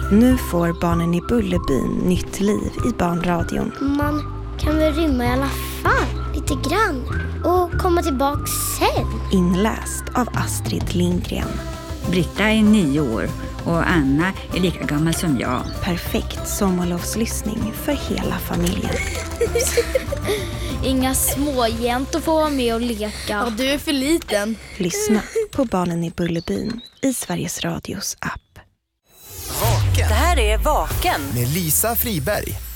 Nu får Barnen i Bullerbyn nytt liv i barnradion. Man kan väl rymma i alla fall, lite grann. Och komma tillbaka sen. Inläst av Astrid Lindgren. Britta är 9 år och Anna är lika gammal som jag. Perfekt sommarlovslyssning för hela familjen. Inga småjäntor får vara med och leka. Ja, du är för liten. Lyssna på Barnen i Bullerbyn i Sveriges Radios app. Vaken. Det här är Vaken Med Lisa Friberg.